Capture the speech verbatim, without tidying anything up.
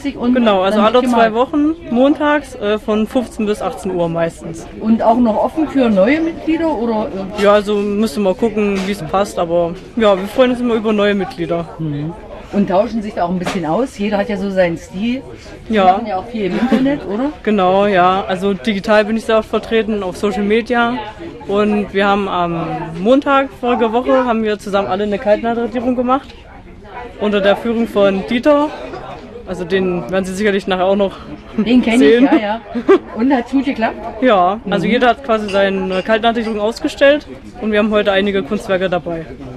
regelmäßig und genau, also dann alle wird zwei gemalt. Wochen, montags äh, von fünfzehn bis achtzehn Uhr meistens. Und auch noch offen für neue Mitglieder oder? Äh? Ja, also müssen wir mal gucken, wie es passt, aber ja, wir freuen uns immer über neue Mitglieder. Mhm. Und tauschen sich da auch ein bisschen aus. Jeder hat ja so seinen Stil. Die Ja. machen ja auch viel im Internet, oder? Genau, ja. Also digital bin ich sehr oft vertreten auf Social Media. Und wir haben am Montag vorige Woche haben wir zusammen alle eine Kaltnadelradierung gemacht. Unter der Führung von Dieter. Also den werden Sie sicherlich nachher auch noch Den kenne ich, sehen. ja, ja. Und hat gut geklappt? Ja, also jeder hat quasi seine Kaltnadelradierung ausgestellt und wir haben heute einige Kunstwerke dabei.